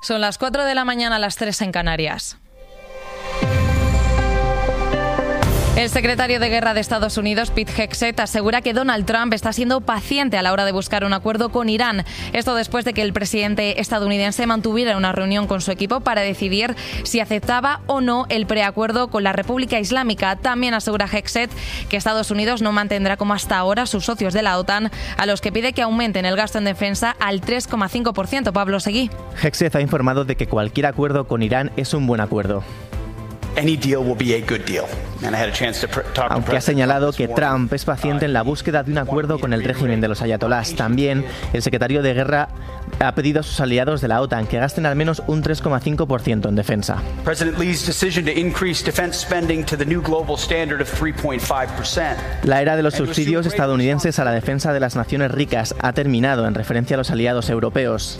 Son las 4 de la mañana, las 3 en Canarias. El secretario de Guerra de Estados Unidos, Pete Hegseth, asegura que Donald Trump está siendo paciente a la hora de buscar un acuerdo con Irán. Esto después de que el presidente estadounidense mantuviera una reunión con su equipo para decidir si aceptaba o no el preacuerdo con la República Islámica. También asegura Hegseth que Estados Unidos no mantendrá como hasta ahora sus socios de la OTAN, a los que pide que aumenten el gasto en defensa al 3,5%. Pablo Seguí. Hegseth ha informado de que cualquier acuerdo con Irán es un buen acuerdo. Aunque ha señalado que Trump es paciente en la búsqueda de un acuerdo con el régimen de los ayatolás. También el secretario de Guerra ha pedido a sus aliados de la OTAN que gasten al menos un 3,5% en defensa. La era de los subsidios estadounidenses a la defensa de las naciones ricas ha terminado, en referencia a los aliados europeos.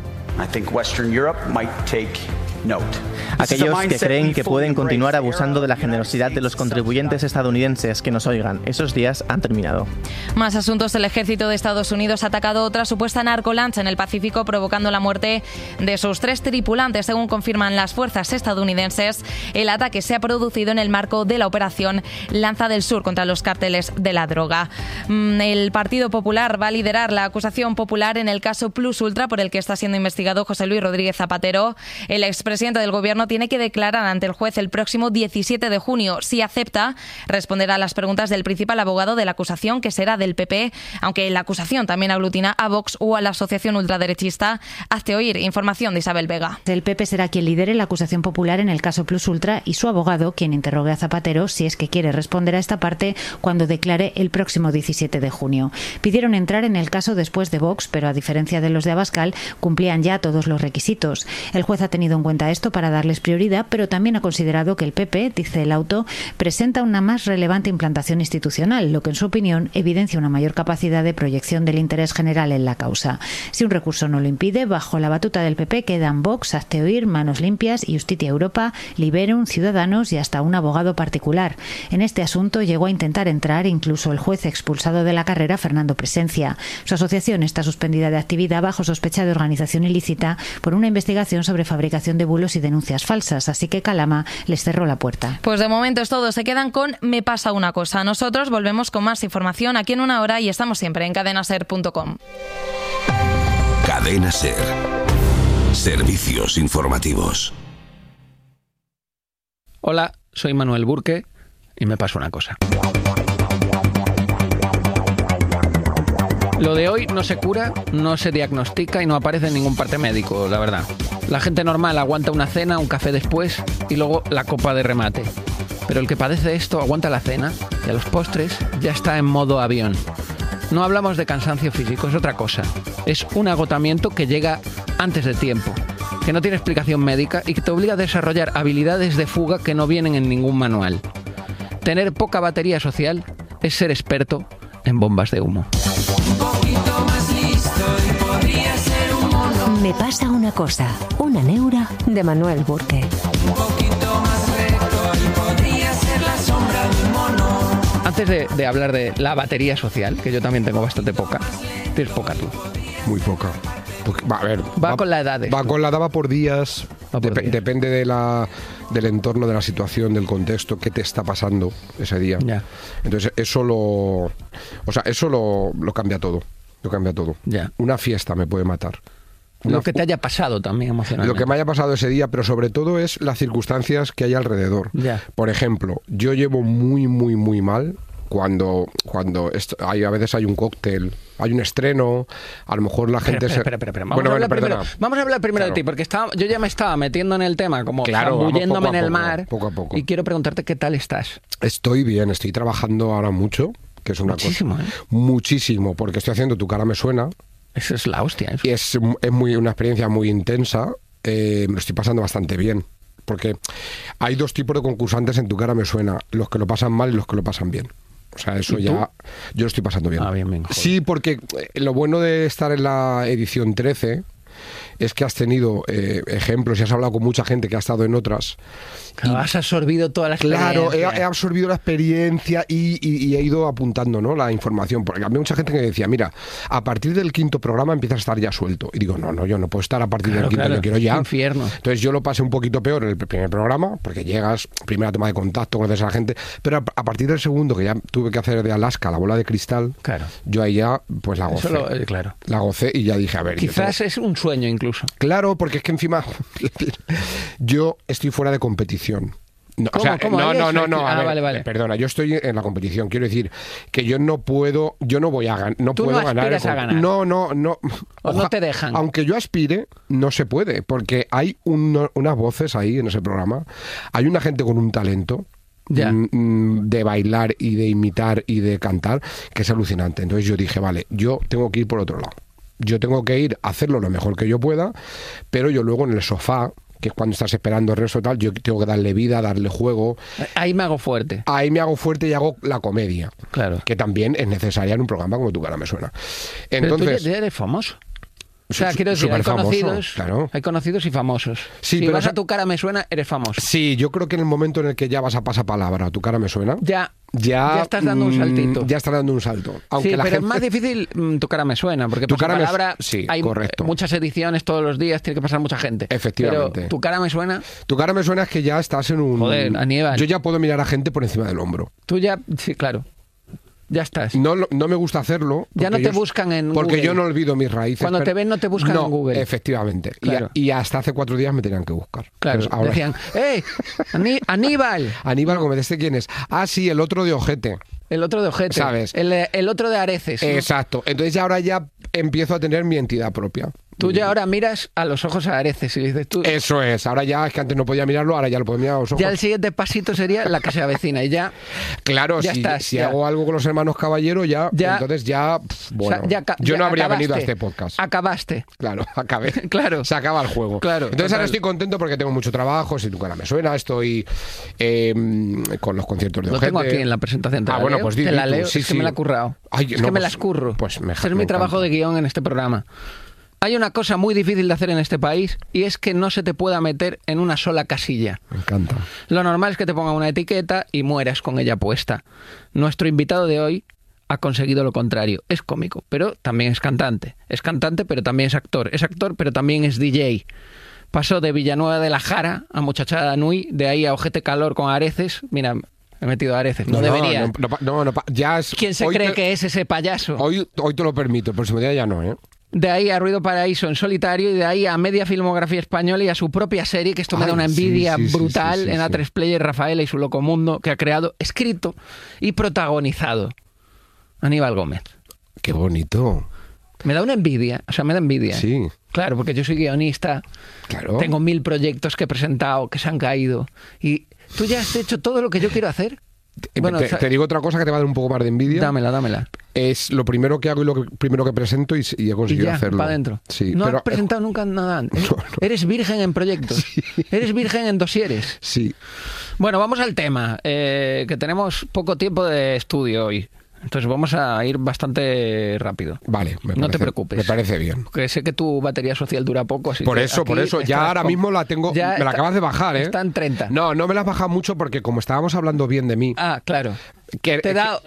Aquellos que creen que pueden continuar abusando de la generosidad de los contribuyentes estadounidenses, que nos oigan, esos días han terminado. Más asuntos. El ejército de Estados Unidos ha atacado otra supuesta narcolancha en el Pacífico, provocando la muerte de sus 3 tripulantes, según confirman las fuerzas estadounidenses. El ataque se ha producido en el marco de la operación Lanza del Sur contra los cárteles de la droga. El Partido Popular va a liderar la acusación popular en el caso Plus Ultra, por el que está siendo investigado José Luis Rodríguez Zapatero. El expresidente del gobierno tiene que declarar ante el juez el próximo 17 de junio. Si acepta, responderá a las preguntas del principal abogado de la acusación, que será del PP, aunque la acusación también aglutina a Vox o a la asociación ultraderechista. Hazte oír. Información de Isabel Vega. El PP será quien lidere la acusación popular en el caso Plus Ultra y su abogado quien interrogue a Zapatero si es que quiere responder a esta parte cuando declare el próximo 17 de junio. Pidieron entrar en el caso después de Vox, pero a diferencia de los de Abascal, cumplían ya todos los requisitos. El juez ha tenido en cuenta esto para darles prioridad, pero también ha considerado que el PP, dice el auto, presenta una más relevante implantación institucional, lo que en su opinión evidencia una mayor capacidad de proyección del interés general en la causa. Si un recurso no lo impide, bajo la batuta del PP quedan Vox, Hazte Oír, Manos Limpias, Justitia Europa, Liberum, Ciudadanos y hasta un abogado particular. En este asunto llegó a intentar entrar incluso el juez expulsado de la carrera, Fernando Presencia. Su asociación está suspendida de actividad bajo sospecha de organización ilícita por una investigación sobre fabricación de bulos y denuncias falsas, así que Calama les cerró la puerta. Pues de momento es todo. Se quedan con Me pasa una cosa. Nosotros volvemos con más información aquí en una hora y estamos siempre en cadenaser.com. Cadena Ser. Servicios informativos. Hola, soy Manuel Burke y me pasa una cosa. Lo de hoy no se cura, no se diagnostica y no aparece en ningún parte médico, la verdad. La gente normal aguanta una cena, un café después y luego la copa de remate. Pero el que padece esto aguanta la cena y a los postres ya está en modo avión. No hablamos de cansancio físico, es otra cosa. Es un agotamiento que llega antes de tiempo, que no tiene explicación médica y que te obliga a desarrollar habilidades de fuga que no vienen en ningún manual. Tener poca batería social es ser experto en bombas de humo. Un poquito más listo y podría ser un mono. Me pasa una cosa, una neura de Manuel Burke. Un poquito más recto y podría ser la sombra de un mono. Antes de hablar de la batería social, que yo también tengo bastante poca, tienes poca tú. Muy poca. Porque, va con la edad. Va con la edad, va por días. Depende del entorno, de la situación, del contexto, qué te está pasando ese día. Ya. Entonces eso lo cambia todo. Lo cambia todo. Ya. Una fiesta me puede matar. Lo que te haya pasado también emocionalmente. Lo que me haya pasado ese día, pero sobre todo es las circunstancias que hay alrededor. Ya. Por ejemplo, yo llevo muy, muy, muy mal cuando a veces hay un cóctel, hay un estreno, a lo mejor la gente Espera. Vamos a hablar primero de ti, porque yo ya me estaba metiendo en el tema, como zambulléndome en el mar. Poco a poco. Y quiero preguntarte qué tal estás. Estoy bien, estoy trabajando ahora mucho, que es una muchísimo, cosa. Muchísimo, porque estoy haciendo Tu cara me suena. Eso es la hostia. Eso. Y es una experiencia muy intensa, me lo estoy pasando bastante bien. Porque hay dos tipos de concursantes en Tu cara me suena, los que lo pasan mal y los que lo pasan bien. O sea, eso ya... Yo lo estoy pasando bien. Bien, sí, porque lo bueno de estar en la edición 13 es que has tenido ejemplos y has hablado con mucha gente que ha estado en otras. Claro, has absorbido toda la experiencia. Claro, he absorbido la experiencia y he ido apuntando, ¿no?, la información. Porque había mucha gente que me decía, mira, a partir del 5.º programa empiezas a estar ya suelto. Y digo, no, yo no puedo estar a partir del 5.º, yo quiero ya. Infierno. Entonces yo lo pasé un poquito peor en el primer programa, porque llegas, primera toma de contacto, conoces a la gente, pero a partir del segundo, que ya tuve que hacer de Alaska la bola de cristal, yo ahí ya pues la gocé. La gocé y ya dije, a ver. Quizás es un sueño incluso. Claro, porque es que encima yo estoy fuera de competición. No, ¿Cómo? o sea, ¿Cómo? no. Ah, A ver, vale. Perdona, yo estoy en la competición. Quiero decir que yo no voy a ganar. No Tú puedo no ganar. aspiras a ganar. No. O no te dejan. Aunque yo aspire, no se puede, porque hay unas voces ahí en ese programa. Hay una gente con un talento. De bailar y de imitar y de cantar, que es alucinante. Entonces yo dije, vale, yo tengo que ir por otro lado. Yo tengo que ir a hacerlo lo mejor que yo pueda, pero yo luego en el sofá, que es cuando estás esperando el resto tal, yo tengo que darle vida, darle juego. Ahí me hago fuerte. Ahí me hago fuerte y hago la comedia. Claro. Que también es necesaria en un programa como Tu cara me suena. Entonces, pero tú ya eres famoso. O sea, quiero decir, hay conocidos, claro. Hay conocidos y famosos. Sí, si pero vas a Tu cara me suena, eres famoso. Sí, yo creo que en el momento en el que ya vas a pasapalabra, Tu cara me suena, ya estás dando un saltito. Ya estás dando un salto. Aunque sí, pero es más difícil Tu cara me suena, porque pasapalabra hay correcto. Muchas ediciones todos los días, tiene que pasar mucha gente. Efectivamente. Pero Tu cara me suena. Tu cara me suena es que ya estás en un... Joder, Aníbal. Yo ya puedo mirar a gente por encima del hombro. Tú ya... Sí, claro. Ya estás. No me gusta hacerlo. Ya no te buscan en porque Google. Yo no olvido mis raíces. Cuando te ven no te buscan en Google. Efectivamente. Claro. Y hasta hace 4 días me tenían que buscar. Claro. Entonces, ahora... Decían, Aníbal. Aníbal Gómez, ¿este quién es? Ah, sí, el otro de Ojete. El otro de Ojete. ¿Sabes? El otro de Areces. ¿no? Exacto. Entonces ahora ya empiezo a tener mi entidad propia. Tú ya ahora miras a los ojos a Areces y dices tú... Eso es. Ahora ya, es que antes no podía mirarlo, ahora ya lo puedo mirar a los ojos. Ya el siguiente pasito sería la que se avecina y ya... Claro, ya si hago algo con los hermanos Caballero, entonces ya... Bueno, o sea, yo no habría acabaste, venido a este podcast. Acabaste. Claro, acabé. Claro. Se acaba el juego. Claro. Entonces ahora estoy contento porque tengo mucho trabajo, si Tu cara me suena, estoy con los conciertos de Ojete. Lo tengo aquí en la presentación. Bueno, pues te la leo. Sí, es que me la he currado. Que me las curro. Pues es mi trabajo de guión en este programa. Hay una cosa muy difícil de hacer en este país y es que no se te pueda meter en una sola casilla. Me encanta. Lo normal es que te pongan una etiqueta y mueras con ella puesta. Nuestro invitado de hoy ha conseguido lo contrario. Es cómico, pero también es cantante. Es cantante, pero también es actor. Es actor, pero también es DJ. Pasó de Villanueva de la Jara a Muchachada Nui, de ahí a Ojete Calor con Areces. Mira, he metido a Areces. No debería. Ya es, ¿Quién se cree que es ese payaso? Hoy te lo permito, el próximo día ya no, ¿eh? De ahí a Ruido Paraíso en solitario y de ahí a media filmografía española y a su propia serie, que esto me da una envidia brutal, en A3 Player, Rafaela y su loco mundo, que ha creado, escrito y protagonizado Aníbal Gómez. ¡Qué bonito! Me da una envidia, o sea, me da envidia. Sí. Claro, porque yo soy guionista, claro. Tengo 1000 proyectos que he presentado, que se han caído, y tú ya has hecho todo lo que yo quiero hacer. Bueno, te digo otra cosa que te va a dar un poco más de envidia. Dámela. Es lo primero que hago y lo primero que presento y he conseguido hacerlo. Para adentro. Sí, no pero, has presentado nunca nada antes. No. Eres virgen en proyectos. Sí. Eres virgen en dosieres. Sí. Bueno, vamos al tema. Que tenemos poco tiempo de estudio hoy. Entonces vamos a ir bastante rápido. Vale, no te preocupes. Me parece bien. Porque sé que tu batería social dura poco, así por eso. Ya ahora mismo la tengo. Me la acabas de bajar, ¿eh? Está en 30. No me la has bajado mucho porque como estábamos hablando bien de mí. Ah, claro. Tenía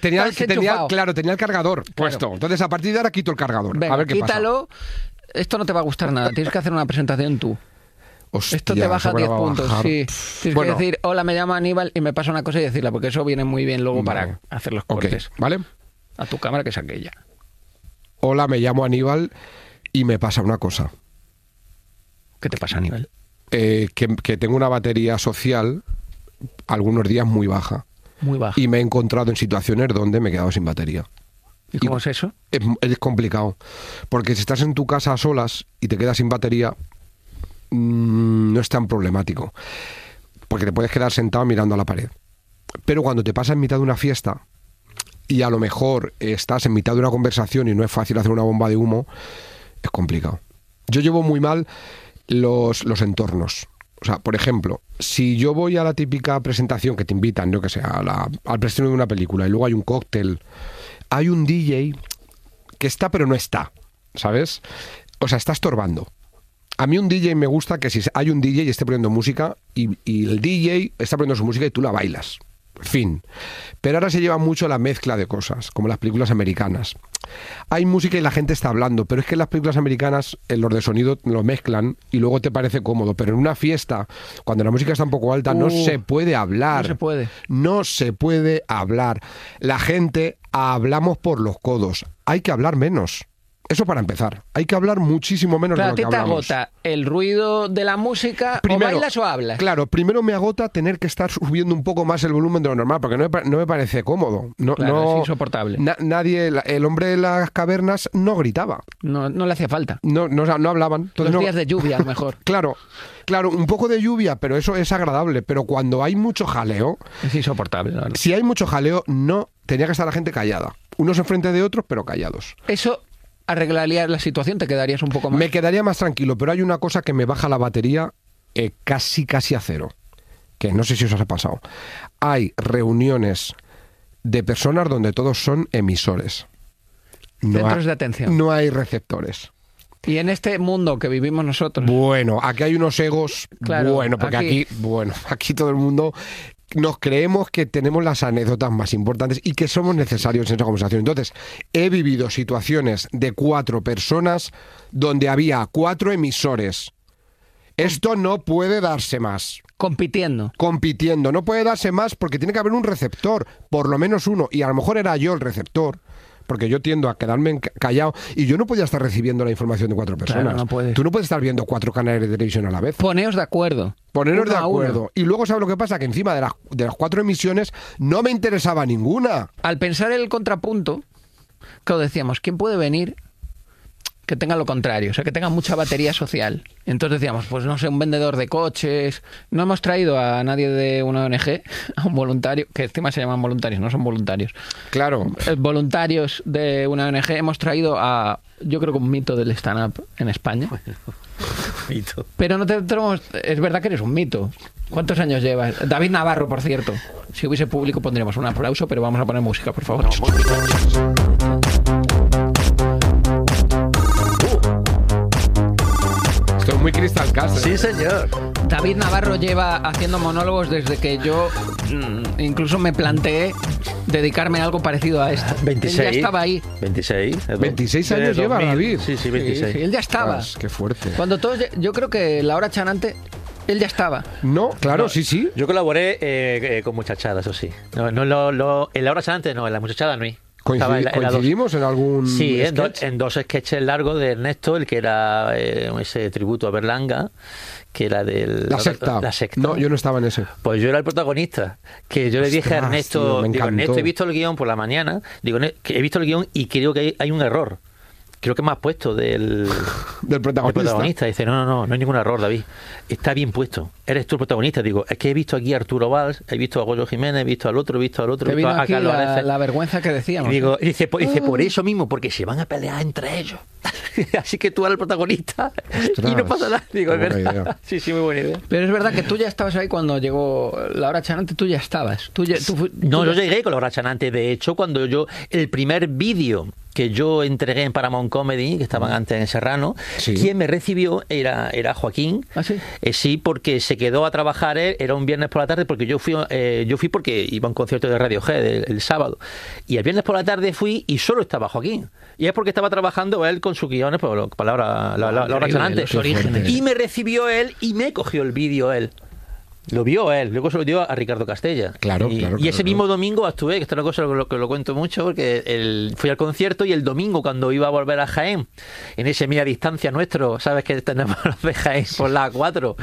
el cargador puesto. Entonces a partir de ahora quito el cargador. Venga, a ver qué quítalo. Pasa. Esto no te va a gustar nada. Tienes que hacer una presentación tú. Hostia, esto te baja 10 puntos, sí. Tienes que decir, hola, me llamo Aníbal y me pasa una cosa y decirla, porque eso viene muy bien luego para hacer los cortes. ¿Vale? A tu cámara, que es aquella. Hola, me llamo Aníbal y me pasa una cosa. ¿Qué te pasa, Aníbal? Que tengo una batería social algunos días muy baja. Muy baja. Y me he encontrado en situaciones donde me he quedado sin batería. ¿Y cómo es eso? Es complicado. Porque si estás en tu casa a solas y te quedas sin batería, no es tan problemático. Porque te puedes quedar sentado mirando a la pared. Pero cuando te pasa en mitad de una fiesta y a lo mejor estás en mitad de una conversación y no es fácil hacer una bomba de humo, es complicado. Yo llevo muy mal los entornos. O sea, por ejemplo, si yo voy a la típica presentación que te invitan, yo que sé, al preestreno de una película y luego hay un cóctel, hay un DJ que está pero no está, ¿sabes? O sea, está estorbando. A mí un DJ me gusta que si hay un DJ y esté poniendo música y el DJ está poniendo su música y tú la bailas. Fin. Pero ahora se lleva mucho la mezcla de cosas, como las películas americanas. Hay música y la gente está hablando, pero es que en las películas americanas los de sonido lo mezclan y luego te parece cómodo. Pero en una fiesta, cuando la música está un poco alta, no se puede hablar. No se puede. No se puede hablar. La gente hablamos por los codos. Hay que hablar menos. Eso para empezar. Hay que hablar muchísimo menos de lo que hablamos. ¿Pero a ti te agota el ruido de la música? Primero, ¿o bailas o hablas? Claro, primero me agota tener que estar subiendo un poco más el volumen de lo normal, porque no me parece cómodo. Claro, es insoportable. Nadie, el hombre de las cavernas no gritaba. No le hacía falta. No hablaban. Entonces, Los días de lluvia, a lo mejor. Claro, un poco de lluvia, pero eso es agradable. Pero cuando hay mucho jaleo... Es insoportable. ¿No? Si hay mucho jaleo, no tenía que estar la gente callada. Unos enfrente de otros, pero callados. Eso arreglaría la situación, te quedarías un poco más. Me quedaría más tranquilo, pero hay una cosa que me baja la batería casi a cero, que no sé si os ha pasado. Hay reuniones de personas donde todos son emisores. Centros de atención. No hay receptores. Y en este mundo que vivimos nosotros... Bueno, aquí hay unos egos... Claro, bueno, porque aquí todo el mundo... Nos creemos que tenemos las anécdotas más importantes y que somos necesarios en esa conversación. Entonces, he vivido situaciones de 4 personas donde había 4 emisores. Esto no puede darse más. Compitiendo. No puede darse más porque tiene que haber un receptor, por lo menos uno. Y a lo mejor era yo el receptor, porque yo tiendo a quedarme callado y yo no podía estar recibiendo la información de 4 personas. Claro, no puedes. Tú no puedes estar viendo 4 canales de televisión a la vez. Poneos de acuerdo. Poneros de acuerdo. Y luego, ¿sabes lo que pasa? Que encima de las 4 emisiones no me interesaba ninguna. Al pensar en el contrapunto, claro, decíamos, ¿quién puede venir que tenga lo contrario? O sea, que tenga mucha batería social. Entonces decíamos, pues no sé, un vendedor de coches. No hemos traído a nadie de una ONG, a un voluntario, que encima se llaman voluntarios, no son voluntarios. Claro. Voluntarios de una ONG. Hemos traído a, yo creo que un mito del stand-up en España. Mito. Pero no tenemos, es verdad que eres un mito. ¿Cuántos años llevas? David Navarro, por cierto. Si hubiese público pondríamos un aplauso, pero vamos a poner música, por favor. Esto es muy Crystal Cast. Sí, señor. David Navarro lleva haciendo monólogos desde que yo incluso me planteé dedicarme a algo parecido a esto. 26. Él ya estaba ahí. 26. 26 años lleva David. Sí, 26. Sí, él ya estaba. Qué fuerte. Cuando todos, yo creo que la hora chanante, él ya estaba. No, claro, sí. Yo colaboré con muchachadas, eso sí. No, en la hora chanante no, en la muchachada no. ¿Coincidimos en algún sketch? En 2 sketches largos de Ernesto, el que era ese tributo a Berlanga, que era del... La secta. No, yo no estaba en ese. Pues yo era el protagonista, que yo le dije a Ernesto, digo, Ernesto, he visto el guión por la mañana, he visto el guión y creo que hay un error. Creo que me has puesto del protagonista. Dice, no hay ningún error, David. Está bien puesto. Eres tú el protagonista. Digo, es que he visto aquí a Arturo Valls, he visto a Goyo Jiménez, he visto al otro, Te vino aquí la vergüenza que decíamos. Y dice, por eso mismo, porque se van a pelear entre ellos. Así que tú eres el protagonista. Ostras, y no pasa nada. Digo, es verdad. Idea. Sí, muy buena idea. Pero es verdad que tú ya estabas ahí cuando llegó la hora chanante, tú ya estabas. Yo llegué con la hora chanante. De hecho, cuando el primer vídeo que yo entregué en Paramount Comedy, que estaban antes en Serrano, quien me recibió era Joaquín. ¿Ah, sí? Sí, porque se quedó a trabajar él, era un viernes por la tarde, porque yo fui porque iba a un concierto de Radiohead el sábado, y el viernes por la tarde fui y solo estaba Joaquín. Y es porque estaba trabajando él con sus guiones, por la hora chanante. Y me recibió él y me cogió el vídeo él. Lo vio él, luego se lo dio a Ricardo Castella. Claro. Y ese mismo domingo actué, que esta es una cosa que lo cuento mucho, porque fui al concierto y el domingo, cuando iba a volver a Jaén, en ese media distancia nuestro, sabes que tenemos los de Jaén por la A4,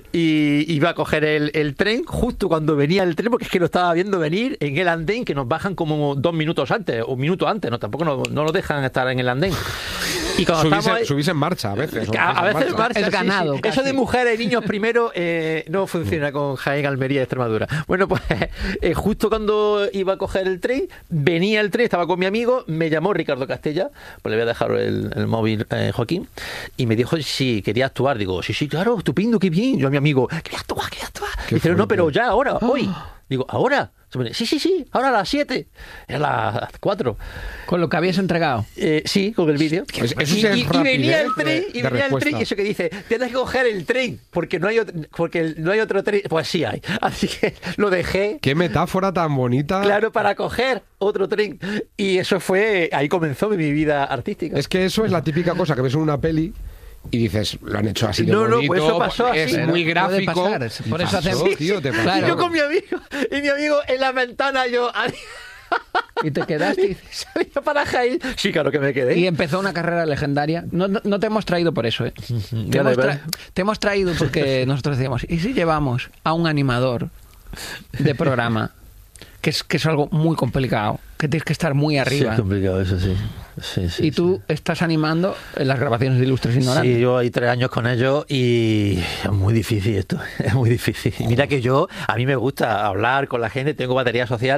y iba a coger el tren justo cuando venía el tren, porque es que lo estaba viendo venir en el andén, que nos bajan como 2 minutos antes, o 1 minuto antes, tampoco no nos dejan estar en el andén. Y subís en marcha a veces. A veces en marcha. Es ganado. Sí. Eso de mujeres y niños primero no funciona con Jaén, Almería y Extremadura. Bueno, pues justo cuando iba a coger el tren, venía el tren, estaba con mi amigo, me llamó Ricardo Castella, pues le voy a dejar el móvil Joaquín, y me dijo si quería actuar. Digo, sí, claro, estupendo, qué bien. Yo a mi amigo, quería actuar. Dice, no, pero ya, ahora, hoy. Digo, ¿ahora? Sí, ahora a las 7. Era las 4. ¿Con lo que habías entregado? Sí, con el vídeo. Y venía el tren, y eso que dice, tienes que coger el tren, porque no hay otro tren. Pues sí hay. Así que lo dejé. Qué metáfora tan bonita. Claro, para coger otro tren. Y eso fue, ahí comenzó mi vida artística. Es que eso es la típica cosa que ves en una peli y dices, lo han hecho así de bonito, pues eso pasó así. es muy gráfico. Por eso hacemos, tío, te claro. Yo con mi amigo, y mi amigo en la ventana, ¿Y te quedaste? Salía para Jaén. Sí, claro que me quedé. Y empezó una carrera legendaria. No te hemos traído por eso, ¿eh? Te hemos traído porque nosotros decíamos, ¿y si llevamos a un animador de programa? Que es algo muy complicado, que tienes que estar muy arriba. Sí, es complicado eso, sí. Y tú estás animando en las grabaciones de Ilustres Ignorantes. Sí, yo hay 3 años con ellos y es muy difícil esto, es muy difícil. Y mira que a mí me gusta hablar con la gente, tengo batería social,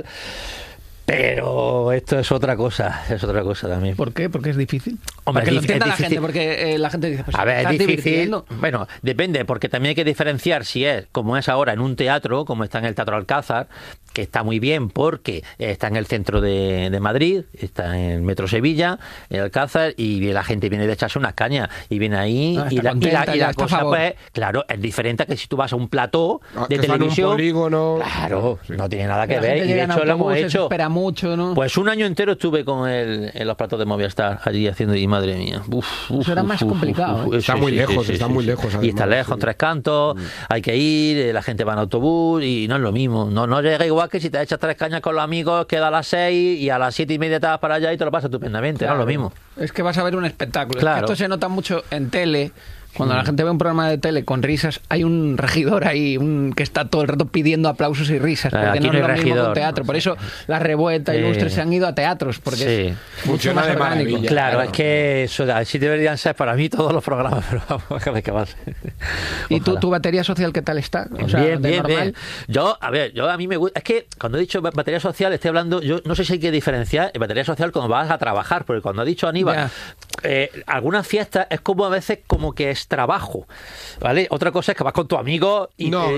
pero esto es otra cosa también. ¿Por qué? ¿Porque es difícil? Hombre, porque lo entienda la gente, porque la gente dice, pues, a ver, es difícil. Divirtiendo. Bueno, depende, porque también hay que diferenciar si es, como es ahora, en un teatro, como está en el Teatro Alcázar, que está muy bien porque está en el centro de Madrid, está en el Metro Sevilla, en Alcázar, y la gente viene de echarse unas cañas, y viene ahí, y la cosa, pues, claro, es diferente a que si tú vas a un plató de televisión. En un polígono. Claro, sí. No tiene nada que ver, y de hecho lo hemos hecho. Espera mucho, ¿no? Pues un año entero estuve con él en los platos de Movistar, allí haciendo, y madre mía. Eso era más complicado. Está muy lejos. Además, y está lejos, 3 cantos, hay que ir, la gente va en autobús, y no es lo mismo. No llega igual que si te echas 3 cañas con los amigos, queda a las 6 y a las 7:30 te vas para allá y te lo pasas estupendamente. Claro. No es lo mismo. Es que vas a ver un espectáculo. Claro. Es que esto se nota mucho en tele. Cuando la gente ve un programa de tele con risas, hay un regidor ahí que está todo el rato pidiendo aplausos y risas, porque no es lo mismo con teatro. Por eso la Revuelta y Ilustres se han ido a teatros, porque es mucho más orgánico. Claro, es que eso así deberían ser para mí todos los programas, pero vamos a ver qué va a ser. ¿Y tu batería social qué tal está? O sea, bien. Yo a mí me gusta, es que cuando he dicho batería social estoy hablando, yo no sé si hay que diferenciar batería social cuando vas a trabajar, porque cuando ha dicho Aníbal, algunas fiestas es como a veces como que es trabajo, ¿vale? Otra cosa es que vas con tu amigo y... No,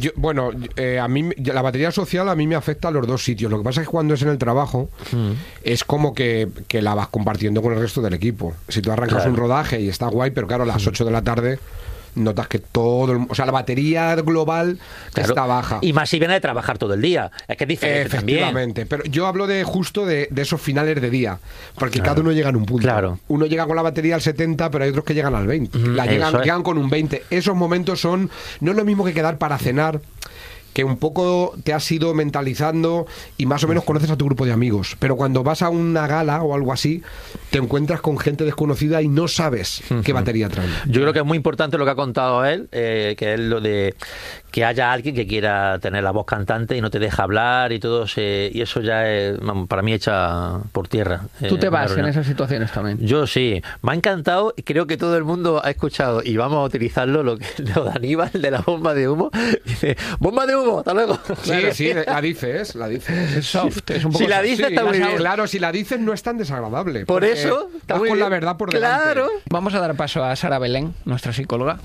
a mí la batería social a mí me afecta a los dos sitios. Lo que pasa es que cuando es en el trabajo es como que la vas compartiendo con el resto del equipo. Si tú arrancas un rodaje y está guay, pero claro, a las 8 de la tarde notas que la batería global está baja. Y más si viene de trabajar todo el día. Es que es diferente. Efectivamente. También. Pero yo hablo de esos finales de día. Porque cada uno llega en un punto. Claro. Uno llega con la batería al 70, pero hay otros que llegan al 20. Llegan con un 20. Esos momentos no es lo mismo que quedar para cenar, que un poco te has ido mentalizando y más o menos conoces a tu grupo de amigos. Pero cuando vas a una gala o algo así, te encuentras con gente desconocida y no sabes qué batería traen. Yo creo que es muy importante lo que ha contado él, que es lo de que haya alguien que quiera tener la voz cantante y no te deja hablar y todo, y eso ya es, para mí, echa por tierra. ¿Tú te vas en esas situaciones también? Yo sí. Me ha encantado y creo que todo el mundo ha escuchado y vamos a utilizarlo, lo de Aníbal, de la bomba de humo. Dice, bomba de humo, hasta luego. Sí, la dices. Es soft, es un poco si la dices, está muy bien. Claro, si la dices no es tan desagradable. Por eso, estás con la verdad por delante. Claro. Vamos a dar paso a Sara Belén, nuestra psicóloga.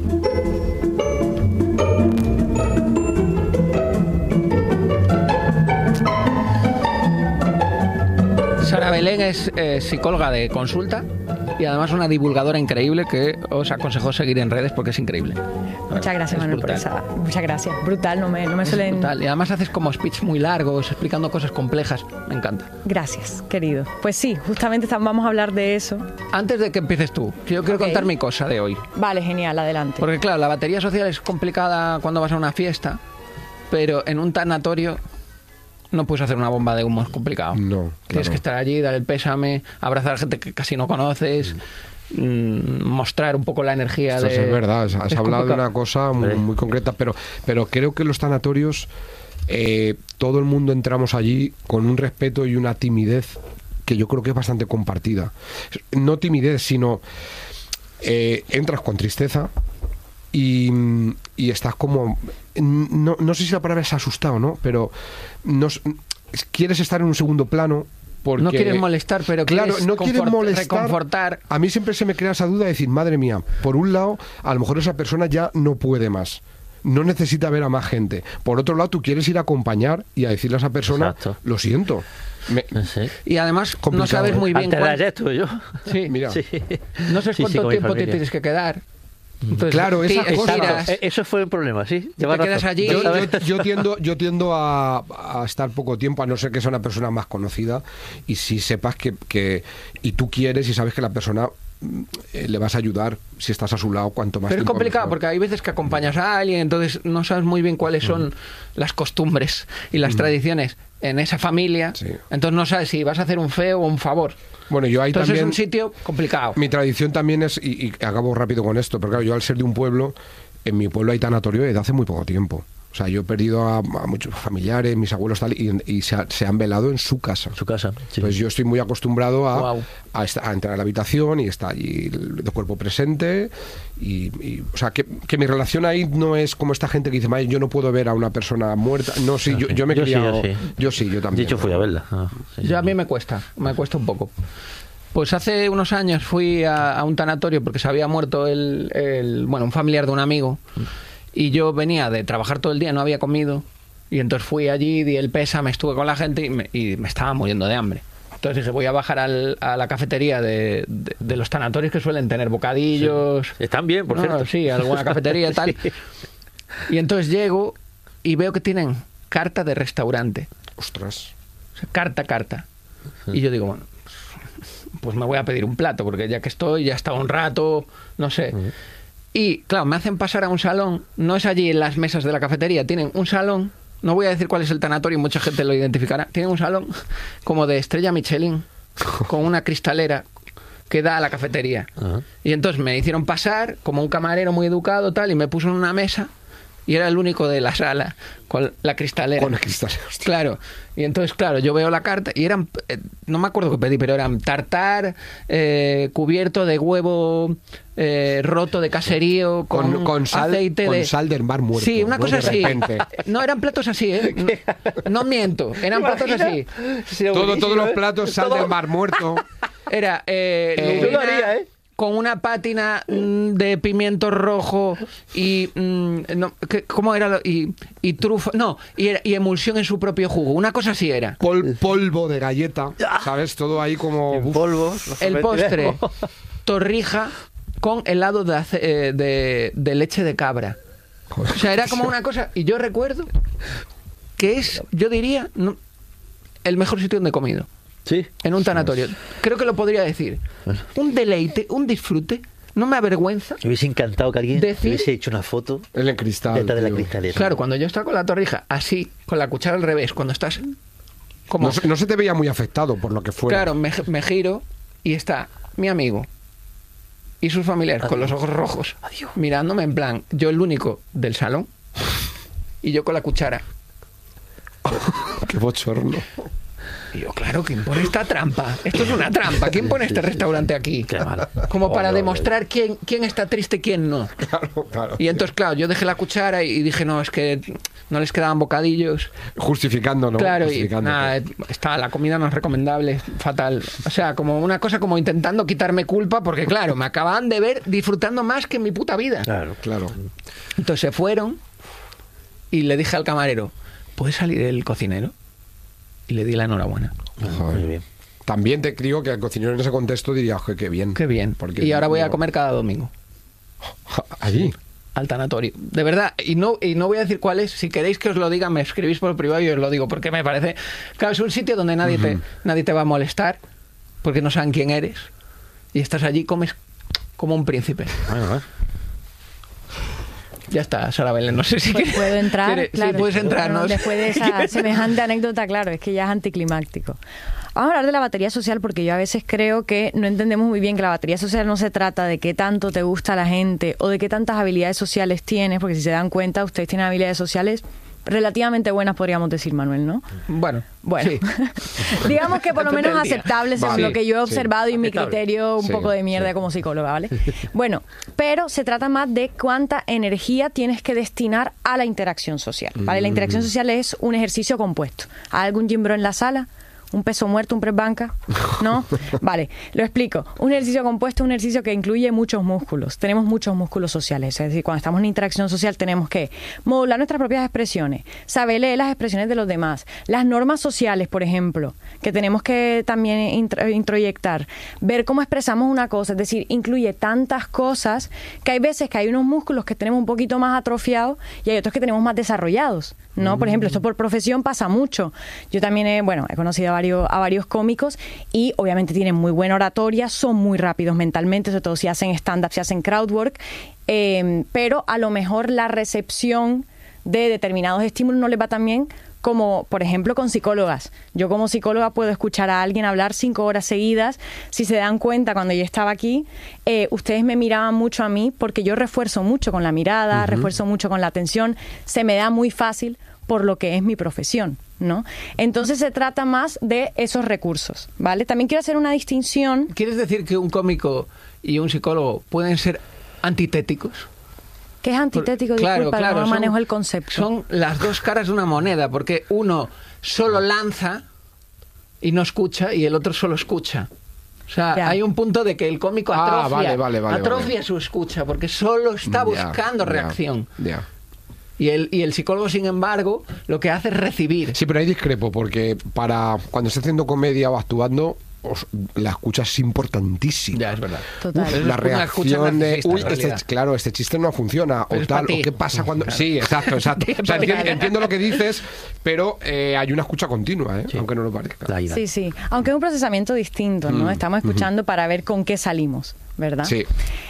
Sara Belén es psicóloga de consulta y además una divulgadora increíble que os aconsejo seguir en redes porque es increíble. Muchas gracias, Manuel, por esa. Muchas gracias. Brutal, no me suelen... Brutal. Y además haces como speech muy largos, explicando cosas complejas. Me encanta. Gracias, querido. Pues sí, justamente vamos a hablar de eso. Antes de que empieces tú, yo quiero contar mi cosa de hoy. Vale, genial, adelante. Porque claro, la batería social es complicada cuando vas a una fiesta, pero en un tanatorio no puedes hacer una bomba de humo, es complicado. No, Tienes que estar allí, dar el pésame, abrazar a gente que casi no conoces, mostrar un poco la energía. Eso es verdad, has hablado de una cosa muy concreta, pero creo que los tanatorios, todo el mundo entramos allí con un respeto y una timidez que yo creo que es bastante compartida. No timidez, sino entras con tristeza y estás como... No sé si la palabra es asustado, ¿no? Pero quieres estar en un segundo plano porque... No quieres molestar, pero no quieres molestar, reconfortar. A mí siempre se me crea esa duda de decir, madre mía, por un lado, a lo mejor esa persona ya no puede más. no necesita ver a más gente. Por otro lado, tú quieres ir a acompañar y a decirle a esa persona, Exacto. lo siento. Y además no sabes muy bien yo. Sí, mira. Sí. No sabes cuánto tiempo te tienes que quedar. Entonces, claro, eso fue el problema, sí. Te quedas allí. Yo tiendo a estar poco tiempo, a no ser que sea una persona más conocida, y si sepas que y tú quieres y sabes que la persona le vas a ayudar si estás a su lado cuanto más. Pero es tiempo complicado mejor. porque hay veces que acompañas a alguien, entonces no sabes muy bien cuáles son las costumbres y las tradiciones en esa familia, entonces no sabes si vas a hacer un feo o un favor. Bueno, yo ahí entonces también, es un sitio complicado. Mi tradición también es, y acabo rápido con esto, pero claro, yo al ser de un pueblo, en mi pueblo hay tanatorio desde hace muy poco tiempo. O sea, yo he perdido a muchos familiares, mis abuelos tal, y se han velado en su casa. Su casa, sí. Entonces yo estoy muy acostumbrado a entrar a la habitación y está allí el cuerpo presente. O sea, que mi relación ahí no es como esta gente que dice, yo no puedo ver a una persona muerta. No, sí, yo me he criado. Yo también. De hecho, fui a verla. A mí me cuesta un poco. Pues hace unos años fui a un tanatorio porque se había muerto un familiar de un amigo. Y yo venía de trabajar todo el día, no había comido. Y entonces fui allí, di el pésame, estuve con la gente y me estaba muriendo de hambre. Entonces dije, voy a bajar a la cafetería de los tanatorios que suelen tener bocadillos. Sí. Están bien, por cierto. Sí, alguna cafetería y tal. Y entonces llego y veo que tienen carta de restaurante. Ostras. O sea, carta. Y yo digo, bueno, pues me voy a pedir un plato, porque ya que estoy, ya he estado un rato, no sé. Y claro, me hacen pasar a un salón, no es allí en las mesas de la cafetería, tienen un salón, no voy a decir cuál es el tanatorio, mucha gente lo identificará, tienen un salón como de estrella Michelin, con una cristalera que da a la cafetería. Y entonces me hicieron pasar como un camarero muy educado tal, y me puso en una mesa, y era el único de la sala con la cristalera. Con la cristalera. Claro. Y entonces, claro, yo veo la carta y eran, no me acuerdo qué pedí, pero eran tartar, cubierto de huevo roto de caserío con sal, aceite con sal del mar muerto. Sí, una cosa así. Repente. No, eran platos así, ¿eh? No miento, eran platos así. Todos los platos sal del mar muerto. Era lubina, con una pátina de pimiento rojo y ¿cómo era? Y trufa, no, y emulsión en su propio jugo, una cosa así era. Polvo de galleta, ¿sabes? Todo ahí como polvo. El postre, torrija con helado de leche de cabra. O sea, era como una cosa, y yo recuerdo que es, yo diría, el mejor sitio donde he comido. Sí. En un tanatorio. Creo que lo podría decir. Un deleite, un disfrute. No me avergüenza. Me hubiese encantado que alguien hubiese hecho una foto en el cristal. Detrás de la cristalera. Claro, cuando yo estaba con la torrija, así, con la cuchara al revés, cuando estás como... No se te veía muy afectado por lo que fuera. Claro, me giro y está mi amigo y sus familiares con los ojos rojos, mirándome en plan, yo el único del salón y yo con la cuchara. Qué bochorno. Y yo, claro, ¿quién pone esta trampa? Esto es una trampa. ¿Quién pone este restaurante aquí? Como para demostrar quién está triste y quién no. Claro. Y entonces, claro, yo dejé la cuchara y dije, no, es que no les quedaban bocadillos. Justificando, ¿no? Claro, y nada, la comida no es recomendable, fatal. O sea, como una cosa como intentando quitarme culpa, porque claro, me acababan de ver disfrutando más que en mi puta vida. Claro. Entonces se fueron y le dije al camarero, ¿puede salir el cocinero? Y le di la enhorabuena. Muy bien. También te digo que el cocinero en ese contexto diría, oye, qué bien. Qué bien. Porque y ahora voy a comer cada domingo. ¿Allí? Sí, al tanatorio. De verdad. Y no voy a decir cuál es. Si queréis que os lo diga, me escribís por privado y os lo digo. Porque me parece... Claro, es un sitio donde nadie te va a molestar. Porque no saben quién eres. Y estás allí, comes como un príncipe. Ya está, Sara Belén, no sé si pues puedo entrar, claro. Sí, puedes entrar, ¿no? Después de esa semejante anécdota, claro, es que ya es anticlimáctico. Vamos a hablar de la batería social porque yo a veces creo que no entendemos muy bien que la batería social no se trata de qué tanto te gusta la gente o de qué tantas habilidades sociales tienes, porque si se dan cuenta, ustedes tienen habilidades sociales relativamente buenas, podríamos decir, Manuel, ¿no? Bueno. Sí. Digamos que por lo menos aceptables según lo que yo he observado y mi criterio un poco de mierda como psicóloga, ¿vale? Bueno, pero se trata más de cuánta energía tienes que destinar a la interacción social, ¿vale? La interacción social es un ejercicio compuesto. ¿Hay algún gimbro en la sala? ¿Un peso muerto, un press banca? ¿No? Vale, lo explico. Un ejercicio compuesto es un ejercicio que incluye muchos músculos. Tenemos muchos músculos sociales. Es decir, cuando estamos en interacción social tenemos que modular nuestras propias expresiones, saber leer las expresiones de los demás, las normas sociales, por ejemplo, que tenemos que también introyectar, ver cómo expresamos una cosa. Es decir, incluye tantas cosas que hay veces que hay unos músculos que tenemos un poquito más atrofiados y hay otros que tenemos más desarrollados, ¿no? Por ejemplo, esto por profesión pasa mucho. Yo también he conocido a varios cómicos y obviamente tienen muy buena oratoria, son muy rápidos mentalmente, sobre todo si hacen stand-up, si hacen crowdwork, pero a lo mejor la recepción de determinados estímulos no les va tan bien como, por ejemplo, con psicólogas. Yo como psicóloga puedo escuchar a alguien hablar 5 horas seguidas. Si se dan cuenta, cuando yo estaba aquí, ustedes me miraban mucho a mí porque yo refuerzo mucho con la mirada, refuerzo mucho con la atención. Se me da muy fácil por lo que es mi profesión, ¿no? Entonces se trata más de esos recursos, ¿vale? También quiero hacer una distinción. ¿Quieres decir que un cómico y un psicólogo pueden ser antitéticos? ¿Qué es antitético? Disculpa, claro, no manejo el concepto. Son las dos caras de una moneda, porque uno solo lanza y no escucha y el otro solo escucha. O sea, hay un punto de que el cómico atrofia su escucha, porque solo está buscando reacción. Y el psicólogo, sin embargo, lo que hace es recibir. Sí, pero ahí discrepo, porque cuando estás haciendo comedia o actuando, la escucha es importantísima. Ya, es verdad. Total. La reacción de, este chiste no funciona, o tal, o qué pasa cuando... Sí, exacto. O sea, entiendo lo que dices, pero hay una escucha continua, aunque no lo parezca. Sí. Aunque es un procesamiento distinto, ¿no? Estamos escuchando para ver con qué salimos, ¿verdad? Sí.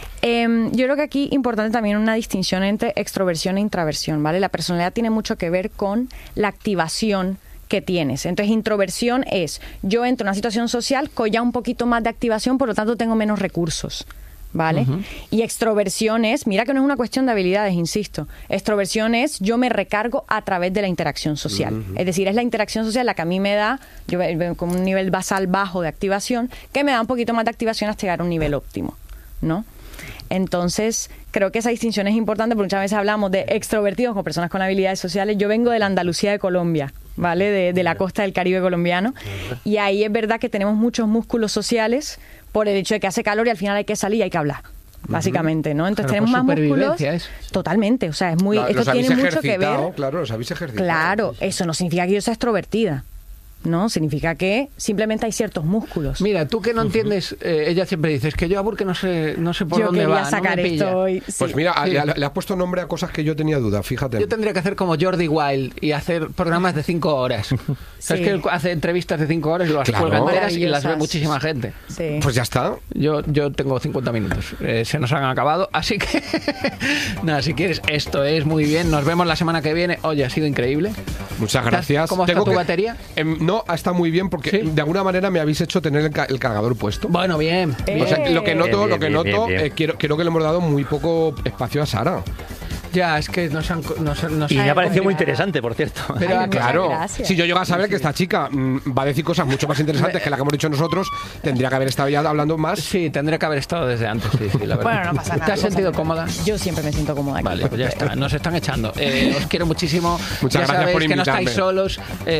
Yo creo que aquí importante también una distinción entre extroversión e introversión, ¿vale? La personalidad tiene mucho que ver con la activación que tienes. Entonces, introversión es, yo entro en una situación social con ya un poquito más de activación, por lo tanto tengo menos recursos, ¿vale? Y extroversión es, mira que no es una cuestión de habilidades, insisto, extroversión es, yo me recargo a través de la interacción social. Es decir, es la interacción social la que a mí me da, yo con un nivel basal bajo de activación, que me da un poquito más de activación hasta llegar a un nivel óptimo, ¿no? Entonces, creo que esa distinción es importante porque muchas veces hablamos de extrovertidos como personas con habilidades sociales. Yo vengo de la Andalucía de Colombia, ¿vale? De la costa del Caribe colombiano. Y ahí es verdad que tenemos muchos músculos sociales por el hecho de que hace calor y al final hay que salir y hay que hablar, básicamente, ¿no? Entonces tenemos más músculos. Totalmente, o sea, es muy... Esto tiene mucho que ver... Claro, los habéis ejercitado. Claro, eso no significa que yo sea extrovertida. No, significa que simplemente hay ciertos músculos. Mira, tú que no entiendes, ella siempre dice, es que yo a Burke no sé por dónde va, sacar no me pilla. esto hoy. Pues mira, le has puesto nombre a cosas que yo tenía duda, fíjate. Yo tendría que hacer como Jordi Wild y hacer programas de 5 horas. ¿Sabes que él hace entrevistas de 5 horas y las cuelga enteras y las ve muchísima gente? Sí. Pues ya está. Yo tengo 50 minutos. Se nos han acabado, así que... Nada, si quieres, esto es muy bien. Nos vemos la semana que viene. Oye, ha sido increíble. Muchas gracias. ¿Cómo está tu batería? No, está muy bien porque de alguna manera me habéis hecho tener el cargador puesto. Bueno, bien. O sea, lo que noto, creo que le hemos dado muy poco espacio a Sara. Ya, es que nos y me ha parecido muy interesante, por cierto. Pero claro, si yo llego a saber que esta chica va a decir cosas mucho más interesantes que la que hemos dicho nosotros, tendría que haber estado ya hablando más. Sí, tendría que haber estado desde antes, sí, la verdad. Bueno, no pasa nada. ¿Te has sentido cómoda? Yo siempre me siento cómoda aquí. Vale, pues ya está, nos están echando. Os quiero muchísimo. Muchas gracias por invitarme. Que no estáis solos.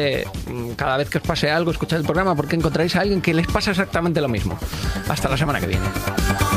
Cada vez que os pase algo, escuchad el programa porque encontraréis a alguien que les pasa exactamente lo mismo. Hasta la semana que viene.